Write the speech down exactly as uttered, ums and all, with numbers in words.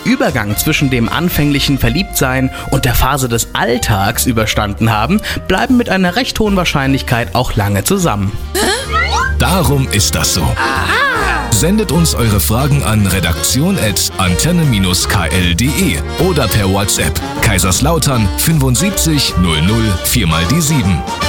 Übergang zwischen dem anfänglichen Verliebtsein und der Phase des Alltags überstanden haben, bleiben mit einer recht hohen Wahrscheinlichkeit auch lange zusammen. Darum ist das so. Sendet uns eure Fragen an redaktion at antenne Bindestrich k l punkt de oder per WhatsApp Kaiserslautern fünfundsiebzig null null vier mal die sieben.